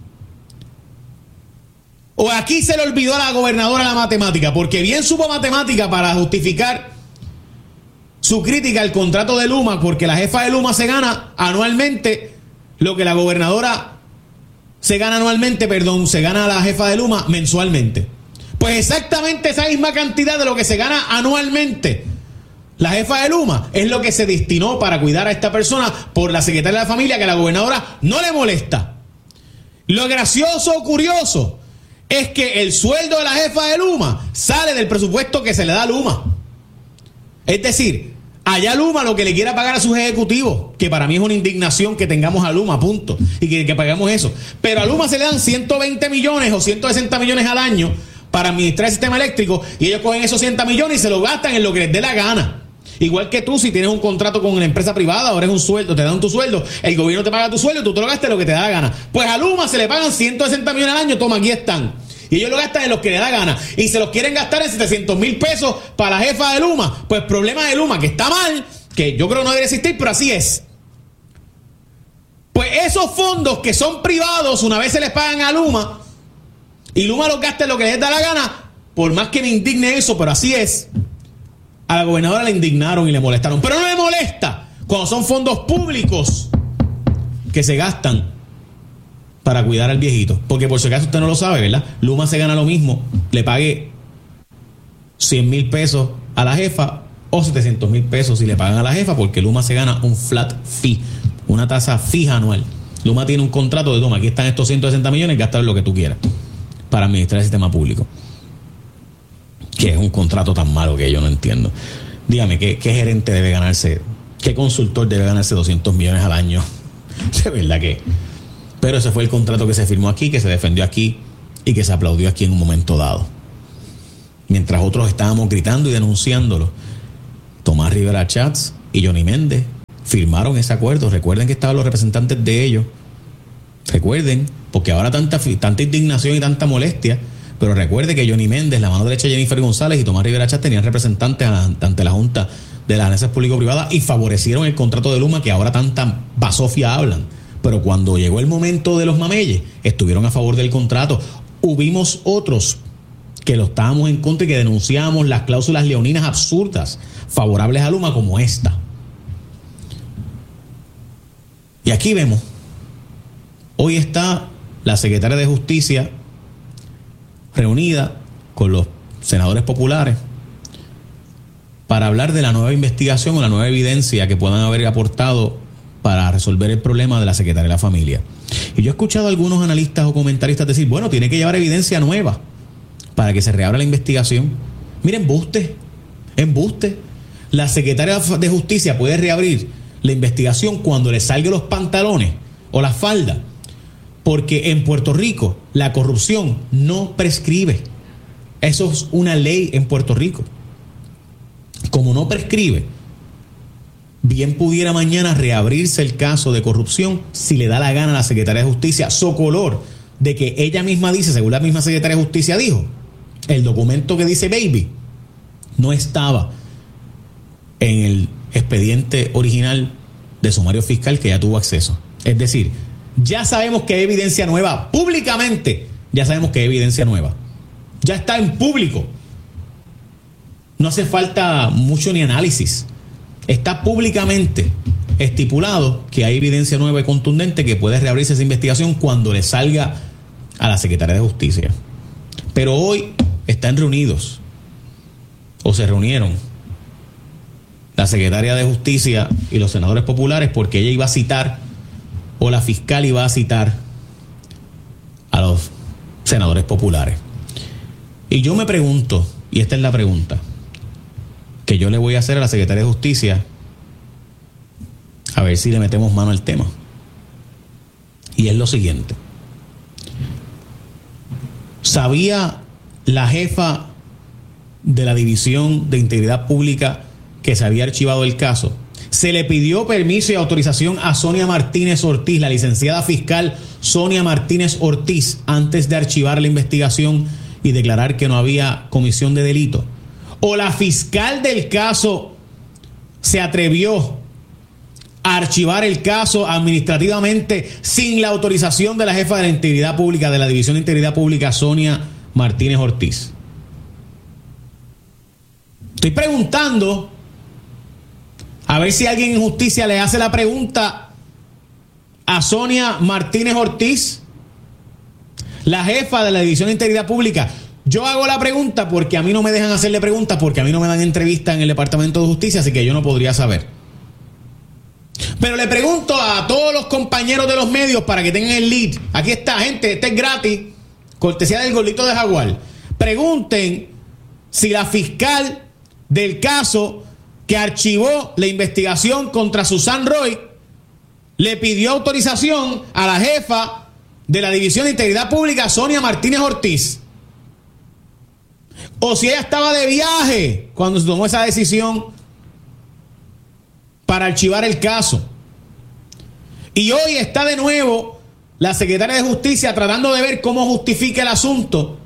O aquí se le olvidó a la gobernadora la matemática, porque bien supo matemática para justificar su crítica al contrato de Luma, porque la jefa de Luma se gana anualmente lo que la gobernadora se gana la jefa de Luma mensualmente. Pues exactamente esa misma cantidad de lo que se gana anualmente la jefa de Luma es lo que se destinó para cuidar a esta persona por la secretaria de la familia, que a la gobernadora no le molesta. Lo gracioso o curioso es que el sueldo de la jefa de Luma sale del presupuesto que se le da a Luma. Es decir, allá Luma lo que le quiera pagar a sus ejecutivos, que para mí es una indignación que tengamos a Luma, punto, y que paguemos eso. Pero a Luma se le dan 120 millones o 160 millones al año para administrar el sistema eléctrico, y ellos cogen esos 100 millones y se lo gastan en lo que les dé la gana. Igual que tú, si tienes un contrato con una empresa privada, ahora es un sueldo, te dan tu sueldo, el gobierno te paga tu sueldo, tú te lo gastas en lo que te da la gana. Pues a Luma se le pagan 160 millones al año, toma, aquí están. Y ellos lo gastan en lo que les da gana. Y se los quieren gastar en 700,000 pesos para la jefa de Luma. Pues problema de Luma, que está mal, que yo creo que no debería existir, pero así es. Pues esos fondos que son privados, una vez se les pagan a Luma, y Luma los gasta en lo que les da la gana, por más que me indigne eso, pero así es. A la gobernadora le indignaron y le molestaron. Pero no le molesta cuando son fondos públicos que se gastan para cuidar al viejito. Porque por si acaso usted no lo sabe, ¿verdad? Luma se gana lo mismo, le pague 100,000 pesos a la jefa o 700,000 pesos si le pagan a la jefa, porque Luma se gana un flat fee, una tasa fija anual. Luma tiene un contrato de toma, aquí están estos 160 millones, gasta lo que tú quieras para administrar el sistema público. Que es un contrato tan malo que yo no entiendo. Dígame, ¿qué gerente debe ganarse, qué consultor debe ganarse 200 millones al año? De verdad que... Pero ese fue el contrato que se firmó aquí, que se defendió aquí y que se aplaudió aquí en un momento dado. Mientras otros estábamos gritando y denunciándolo, Tomás Rivera Schatz y Johnny Méndez firmaron ese acuerdo. Recuerden que estaban los representantes de ellos. Recuerden, porque ahora tanta indignación y tanta molestia, pero recuerde que Johnny Méndez, la mano derecha de Jennifer González y Tomás Rivera Schatz tenían representantes ante la Junta de las Alianzas Público-Privadas y favorecieron el contrato de Luma, que ahora tanta basofia hablan. Pero cuando llegó el momento de los mameyes, estuvieron a favor del contrato. Hubimos otros que lo estábamos en contra y que denunciábamos las cláusulas leoninas absurdas favorables a Luma, como esta. Y aquí vemos, hoy está la secretaria de Justicia reunida con los senadores populares para hablar de la nueva investigación o la nueva evidencia que puedan haber aportado para resolver el problema de la Secretaría de la Familia. Y yo he escuchado a algunos analistas o comentaristas decir, bueno, tiene que llevar evidencia nueva para que se reabra la investigación. Miren, embuste. La Secretaría de Justicia puede reabrir la investigación cuando le salgan los pantalones o las faldas, porque en Puerto Rico la corrupción no prescribe. Eso es una ley en Puerto Rico. Como no prescribe, bien pudiera mañana reabrirse el caso de corrupción si le da la gana a la Secretaría de Justicia, socolor de que ella misma dice, según la misma Secretaría de Justicia dijo, el documento que dice Baby no estaba en el expediente original de sumario fiscal que ya tuvo acceso. Es decir, ya sabemos que hay evidencia nueva, públicamente ya sabemos que hay evidencia nueva. Ya está en público. No hace falta mucho ni análisis. Está públicamente estipulado que hay evidencia nueva y contundente que puede reabrirse esa investigación cuando le salga a la Secretaría de Justicia. Pero hoy están reunidos, o se reunieron, la Secretaria de Justicia y los senadores populares, porque ella iba a citar, o la fiscal iba a citar a los senadores populares. Y yo me pregunto, y esta es la pregunta que yo le voy a hacer a la Secretaría de Justicia, a ver si le metemos mano al tema. Y es lo siguiente. ¿Sabía la jefa de la División de Integridad Pública que se había archivado el caso? Se le pidió permiso y autorización a Sonia Martínez Ortiz, la licenciada fiscal Sonia Martínez Ortiz, antes de archivar la investigación y declarar que no había comisión de delito. ¿O la fiscal del caso se atrevió a archivar el caso administrativamente sin la autorización de la jefa de la Integridad Pública, de la División de Integridad Pública, Sonia Martínez Ortiz? Estoy preguntando a ver si alguien en justicia le hace la pregunta a Sonia Martínez Ortiz, la jefa de la División de Integridad Pública. Yo hago la pregunta porque a mí no me dejan hacerle preguntas, porque a mí no me dan entrevista en el Departamento de Justicia, así que yo no podría saber. Pero le pregunto a todos los compañeros de los medios para que tengan el lead. Aquí está, gente, este es gratis, cortesía del Gordito de Jaguar. Pregunten si la fiscal del caso que archivó la investigación contra Susan Roy le pidió autorización a la jefa de la División de Integridad Pública, Sonia Martínez Ortiz, o si ella estaba de viaje cuando se tomó esa decisión para archivar el caso. Y hoy está de nuevo la Secretaria de Justicia tratando de ver cómo justifica el asunto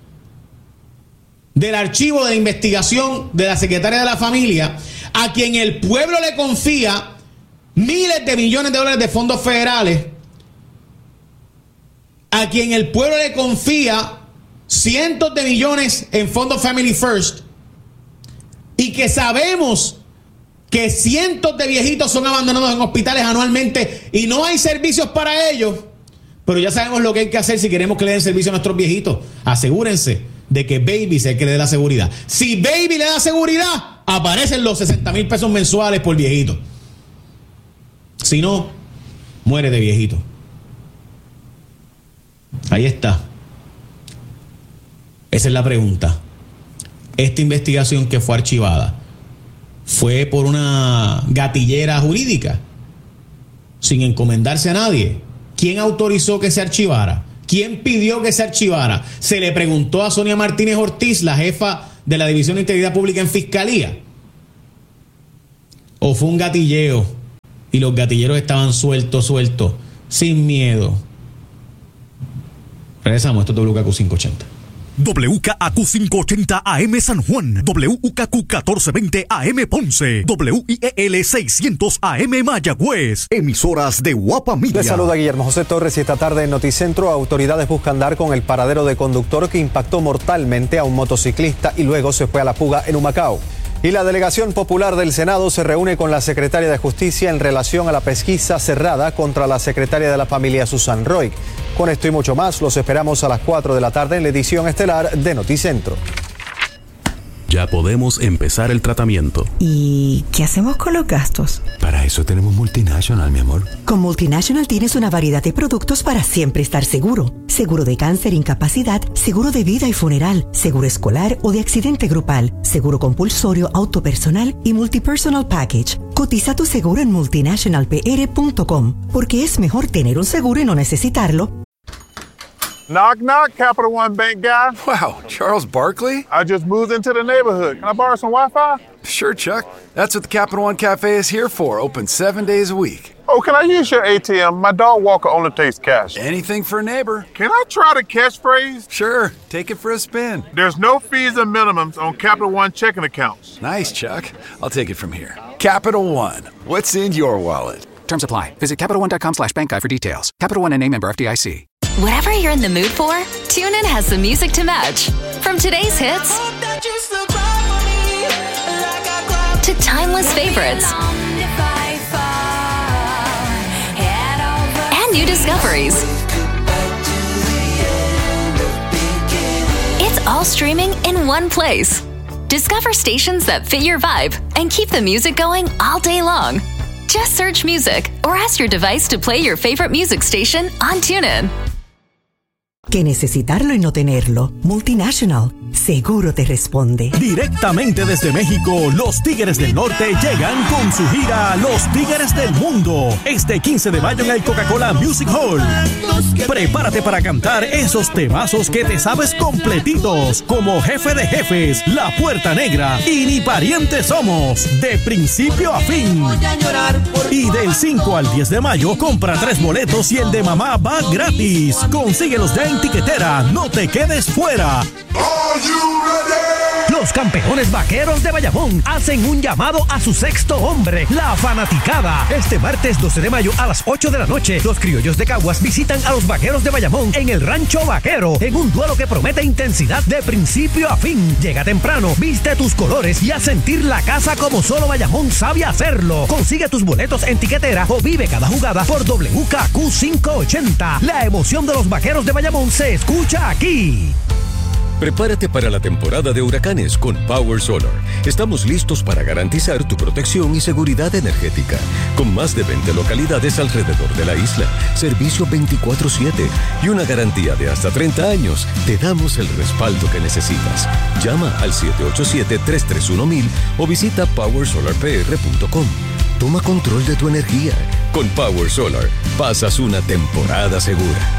del archivo de la investigación de la Secretaria de la Familia, a quien el pueblo le confía miles de millones de dólares de fondos federales, a quien el pueblo le confía cientos de millones en fondos Family First, y que sabemos que cientos de viejitos son abandonados en hospitales anualmente y no hay servicios para ellos, Pero ya sabemos lo que hay que hacer si queremos que le den servicio a nuestros viejitos. Asegúrense de que Baby sea el que le dé la seguridad. Si Baby le da seguridad, aparecen los 60,000 pesos mensuales por viejito. Si no, muere de viejito. Ahí está. Esa es la pregunta. Esta investigación que fue archivada fue por una gatillera jurídica, sin encomendarse a nadie. ¿Quién autorizó que se archivara? ¿Quién pidió que se archivara? Se le preguntó a Sonia Martínez Ortiz, la jefa de la División de Integridad Pública en Fiscalía. ¿O fue un gatilleo y los gatilleros estaban sueltos, sin miedo? Regresamos, esto es WKQ 580. WKAQ 580 AM San Juan, WKQ 1420 AM Ponce, WIEL 600 AM Mayagüez, emisoras de Guapa Media. Les saluda Guillermo José Torres y esta tarde en Noticentro, autoridades buscan dar con el paradero de conductor que impactó mortalmente a un motociclista y luego se fue a la fuga en Humacao. Y la Delegación Popular del Senado se reúne con la Secretaria de Justicia en relación a la pesquisa cerrada contra la Secretaria de la Familia Susan Roig. Con esto y mucho más, los esperamos a las 4 de la tarde en la edición estelar de Noticentro. Ya podemos empezar el tratamiento. ¿Y qué hacemos con los gastos? Para eso tenemos Multinational, mi amor. Con Multinational tienes una variedad de productos para siempre estar seguro. Seguro de cáncer, incapacidad, seguro de vida y funeral, seguro escolar o de accidente grupal, seguro compulsorio, auto personal y multipersonal package. Cotiza tu seguro en multinationalpr.com, porque es mejor tener un seguro y no necesitarlo. Knock, knock, Capital One Bank guy. Wow, Charles Barkley? I just moved into the neighborhood. Can I borrow some Wi-Fi? Sure, Chuck. That's what the Capital One Cafe is here for, open 7 days a week. Oh, can I use your ATM? My dog walker only takes cash. Anything for a neighbor. Can I try the catchphrase? Sure, take it for a spin. There's no fees and minimums on Capital One checking accounts. Nice, Chuck. I'll take it from here. Capital One, what's in your wallet? Terms apply. Visit CapitalOne.com/bankguide for details. Capital One, N.A. member FDIC. Whatever you're in the mood for, TuneIn has the music to match. From today's hits to timeless favorites and new discoveries. It's all streaming in one place. Discover stations that fit your vibe and keep the music going all day long. Just search music or ask your device to play your favorite music station on TuneIn. Que necesitarlo y no tenerlo. Multinational, seguro te responde. Directamente desde México, los Tigres del Norte llegan con su gira Los Tigres del Mundo. Este 15 de mayo en el Coca-Cola Music Hall. Prepárate para cantar esos temazos que te sabes completitos, como Jefe de Jefes, La Puerta Negra y Ni Parientes Somos, de principio a fin. Y del 5 al 10 de mayo, compra 3 boletos y el de mamá va gratis. Consíguelos ya en Tiquetera, no te quedes fuera. Los campeones vaqueros de Bayamón hacen un llamado a su sexto hombre, la fanaticada. Este martes 12 de mayo a las 8 de la noche, los criollos de Caguas visitan a los vaqueros de Bayamón en el Rancho Vaquero, en un duelo que promete intensidad de principio a fin. Llega temprano, viste tus colores y a sentir la casa como solo Bayamón sabe hacerlo. Consigue tus boletos en Tiquetera o vive cada jugada por WKQ 580. La emoción de los vaqueros de Bayamón se escucha aquí. Prepárate para la temporada de huracanes con Power Solar. Estamos listos para garantizar tu protección y seguridad energética. Con más de 20 localidades alrededor de la isla, servicio 24/7 y una garantía de hasta 30 años, te damos el respaldo que necesitas. Llama al 787-331-1000 o visita powersolarpr.com. Toma control de tu energía. Con Power Solar, pasas una temporada segura.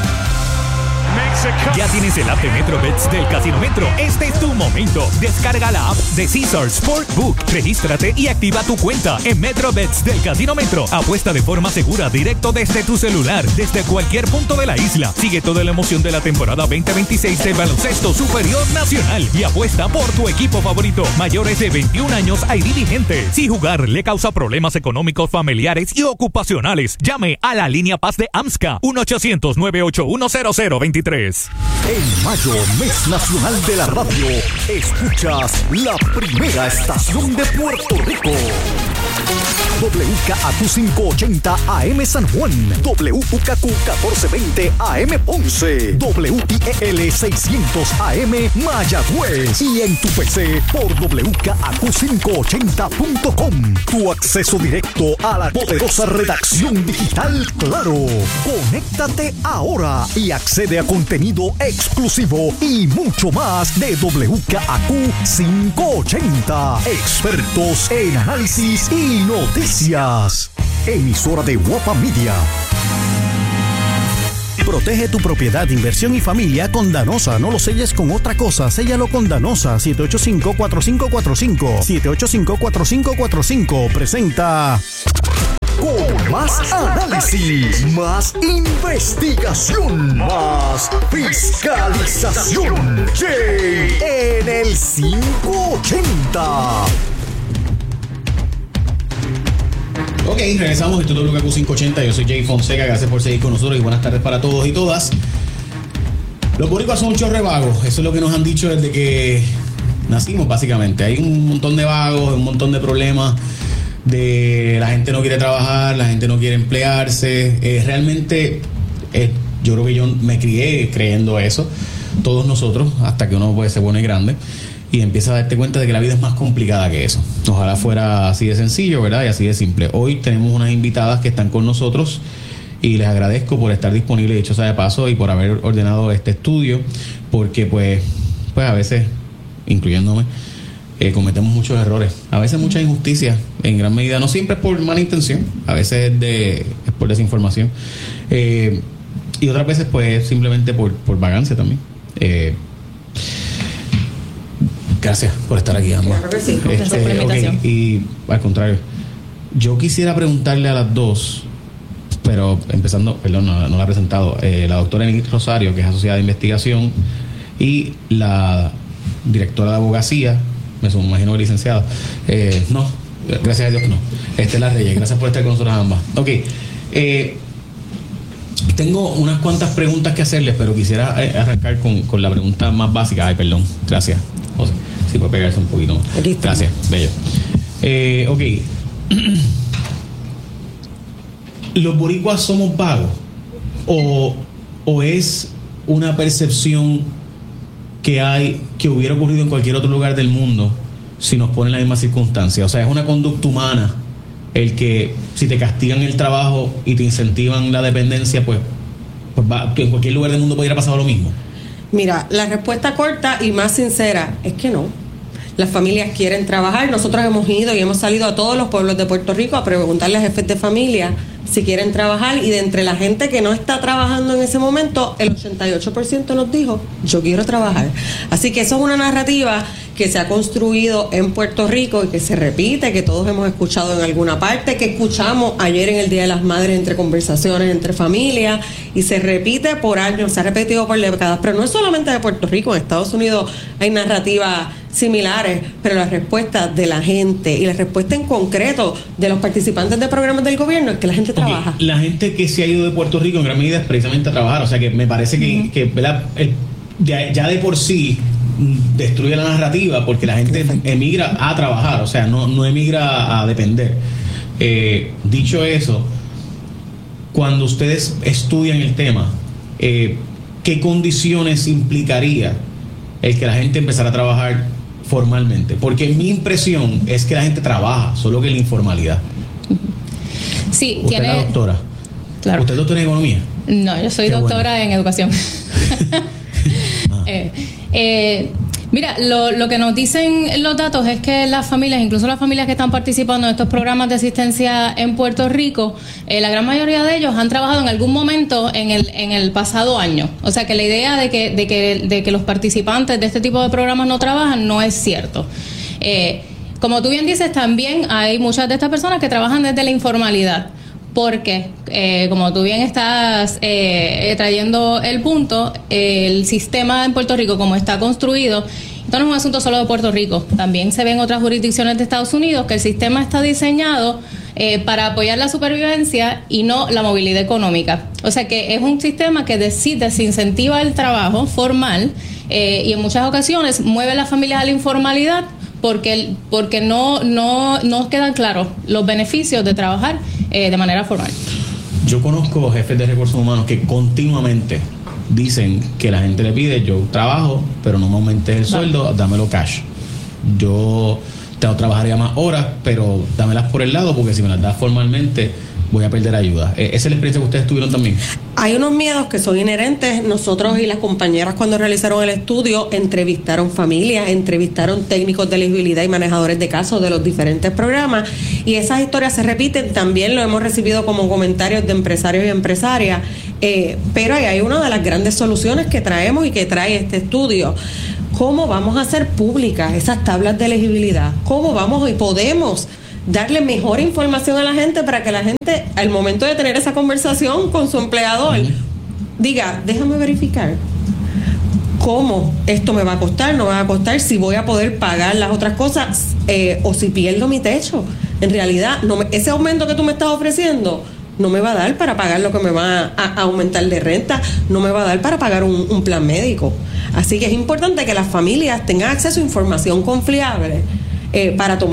Ya tienes el app de MetroBets del Casino Metro. Este es tu momento. Descarga la app de Caesars Sportbook. Regístrate y activa tu cuenta en MetroBets del Casino Metro. Apuesta de forma segura directo desde tu celular, desde cualquier punto de la isla. Sigue toda la emoción de la temporada 2026 del baloncesto superior nacional y apuesta por tu equipo favorito. Mayores de 21 años, ID vigente. Si jugar le causa problemas económicos, familiares y ocupacionales, llame a la línea Paz de AMSCA 1-800-981-0023. En mayo, mes nacional de la radio, escuchas la primera estación de Puerto Rico. WKAQ 580 AM San Juan, WKQ 1420 AM Ponce, WIEL 600 AM Mayagüez y en tu PC por WKAQ580.com. Tu acceso directo a la poderosa redacción digital Claro. Conéctate ahora y accede a contenido exclusivo y mucho más de WKAQ 580. Expertos en análisis y noticias. Emisora de Guapa Media. Protege tu propiedad, inversión y familia con Danosa. No lo selles con otra cosa, séllalo con Danosa. 785-4545. 785-4545. Presenta... Con más análisis, más investigación, más fiscalización. Jay en el 580. Ok, regresamos. Esto es WKQ 580. Yo soy Jay Fonseca. Gracias por seguir con nosotros y buenas tardes para todos y todas. Los boricuas son un chorre vagos. Eso es lo que nos han dicho desde que nacimos, básicamente. Hay un montón de vagos, un montón de problemas. La gente no quiere trabajar, la gente no quiere emplearse. Realmente, yo creo que yo me crié creyendo eso. Todos nosotros, hasta que uno pues, se pone grande y empieza a darte cuenta de que la vida es más complicada que eso. Ojalá fuera así de sencillo, ¿verdad? Y así de simple. Hoy tenemos unas invitadas que están con nosotros y les agradezco por estar disponibles, dicho sea de paso, y por haber ordenado este estudio, porque pues a veces, incluyéndome, cometemos muchos errores, a veces mucha injusticia, en gran medida, no siempre es por mala intención, a veces es por desinformación, y otras veces pues simplemente por vagancia también. Gracias por estar aquí, ambas. Claro que sí, gracias por la invitación. Okay, y al contrario, yo quisiera preguntarle a las dos, pero empezando, perdón, no la he presentado, la doctora Enid Rosario, que es asociada de investigación, y la directora de abogacía, me imagino que licenciada, no, gracias a Dios que no, Estela Reyes. Gracias por estar con nosotros ambas. Ok, tengo unas cuantas preguntas que hacerles, pero quisiera arrancar con la pregunta más básica. Ay, perdón, gracias José, si puede pegarse un poquito más. Gracias, bello. Ok, ¿los boricuas somos vagos o es una percepción que hubiera ocurrido en cualquier otro lugar del mundo si nos ponen las mismas circunstancias? O sea, es una conducta humana el que si te castigan el trabajo y te incentivan la dependencia, pues en cualquier lugar del mundo podría pasar lo mismo. Mira, la respuesta corta y más sincera es que no. Las familias quieren trabajar. Nosotros hemos ido y hemos salido a todos los pueblos de Puerto Rico a preguntarle a jefes de familia si quieren trabajar, y de entre la gente que no está trabajando en ese momento, el 88% nos dijo, yo quiero trabajar. Así que eso es una narrativa que se ha construido en Puerto Rico y que se repite, que todos hemos escuchado en alguna parte, que escuchamos ayer en el Día de las Madres entre conversaciones entre familias, y se repite por años, se ha repetido por décadas, pero no es solamente de Puerto Rico. En Estados Unidos hay narrativas similares, pero la respuesta de la gente y la respuesta en concreto de los participantes de programas del gobierno es que la gente trabaja. La gente que se ha ido de Puerto Rico en gran medida es precisamente a trabajar, o sea que me parece que ¿verdad? Ya de por sí destruye la narrativa, porque la gente emigra a trabajar, o sea, no emigra a depender. Dicho eso, cuando ustedes estudian el tema, ¿qué condiciones implicaría el que la gente empezara a trabajar formalmente? Porque mi impresión es que la gente trabaja, solo que la informalidad. Sí, ¿Usted es la doctora? Claro. ¿Usted es doctora en economía? No, yo soy doctora en educación. Mira, lo que nos dicen los datos es que las familias, incluso las familias que están participando en estos programas de asistencia en Puerto Rico, la gran mayoría de ellos han trabajado en algún momento en el pasado año. O sea que la idea de que los participantes de este tipo de programas no trabajan no es cierto. Como tú bien dices, también hay muchas de estas personas que trabajan desde la informalidad. Porque, como tú bien estás trayendo el punto, el sistema en Puerto Rico, como está construido, esto no es un asunto solo de Puerto Rico, también se ve en otras jurisdicciones de Estados Unidos, que el sistema está diseñado para apoyar la supervivencia y no la movilidad económica. O sea que es un sistema que desincentiva el trabajo formal y en muchas ocasiones mueve a las familias a la informalidad, porque no quedan claros los beneficios de trabajar de manera formal. Yo conozco jefes de recursos humanos que continuamente dicen que la gente le pide: yo trabajo, pero no me aumentes el sueldo, dámelo cash. Yo trabajaría más horas, pero dámelas por el lado, porque si me las das formalmente voy a perder ayuda. ¿Esa es la experiencia que ustedes tuvieron también? Hay unos miedos que son inherentes. Nosotros y las compañeras, cuando realizaron el estudio, entrevistaron familias, entrevistaron técnicos de elegibilidad y manejadores de casos de los diferentes programas, y esas historias se repiten. También lo hemos recibido como comentarios de empresarios y empresarias, pero ahí hay una de las grandes soluciones que traemos y que trae este estudio. ¿Cómo vamos a hacer públicas esas tablas de elegibilidad? ¿Cómo vamos y podemos darle mejor información a la gente para que la gente, al momento de tener esa conversación con su empleador, diga: déjame verificar cómo esto me va a costar, no me va a costar, si voy a poder pagar las otras cosas, o si pierdo mi techo? En realidad, ese aumento que tú me estás ofreciendo no me va a dar para pagar lo que me va a aumentar de renta, no me va a dar para pagar un plan médico. Así que es importante que las familias tengan acceso a información confiable para tomar